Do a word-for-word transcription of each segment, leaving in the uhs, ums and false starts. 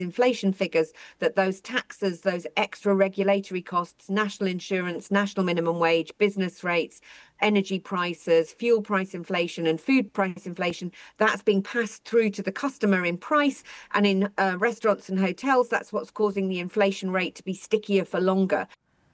inflation figures, that those taxes, those extra regulatory costs, national insurance, national minimum wage, business rates, energy prices, fuel price inflation and food price inflation, that's being passed through to the customer in price. And in uh, restaurants and hotels, that's what's causing the inflation rate to be stickier for longer.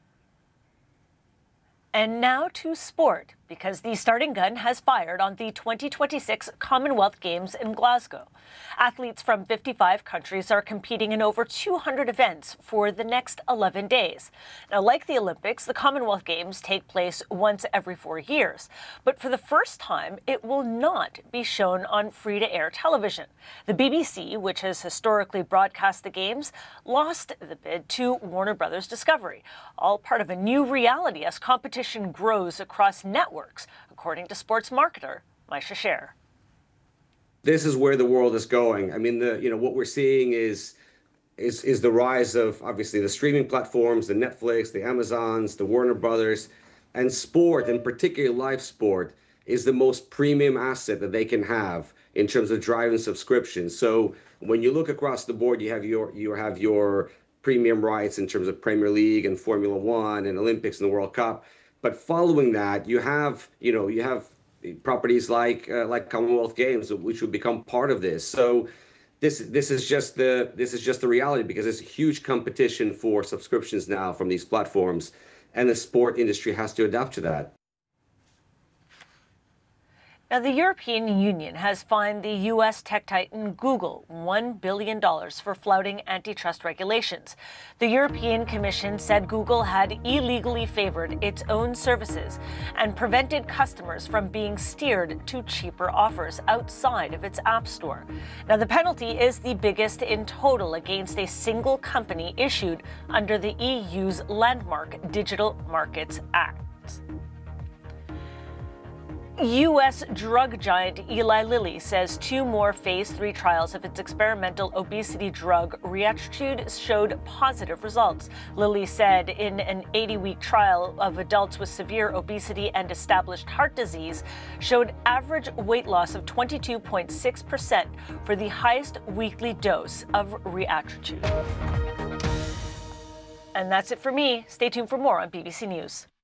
And now to sport, because the starting gun has fired on the twenty twenty-six Commonwealth Games in Glasgow. Athletes from fifty-five countries are competing in over two hundred events for the next eleven days. Now, like the Olympics, the Commonwealth Games take place once every four years. But for the first time, it will not be shown on free-to-air television. The B B C, which has historically broadcast the Games, lost the bid to Warner Brothers Discovery, all part of a new reality as competition grows across networks, according to sports marketer Maisha Sher. This is where the world is going. I mean, the you know what we're seeing is is is the rise of obviously the streaming platforms, the Netflix, the Amazons, the Warner Brothers, and sport, and particularly live sport, is the most premium asset that they can have in terms of driving subscriptions. So when you look across the board, you have your you have your premium rights in terms of Premier League and Formula One and Olympics and the World Cup. But following that, you have, you know, you have properties like uh, like Commonwealth Games, which will become part of this. So this this is just the this is just the reality, because there's huge competition for subscriptions now from these platforms, and the sport industry has to adapt to that. Now, the European Union has fined the U S tech titan Google one billion dollars for flouting antitrust regulations. The European Commission said Google had illegally favored its own services and prevented customers from being steered to cheaper offers outside of its App Store. Now, the penalty is the biggest in total against a single company issued under the E U's landmark Digital Markets Act. U S drug giant Eli Lilly says two more phase three trials of its experimental obesity drug Retatrutide showed positive results. Lilly said in an eighty-week trial of adults with severe obesity and established heart disease showed average weight loss of twenty-two point six percent for the highest weekly dose of Retatrutide. And that's it for me. Stay tuned for more on B B C News.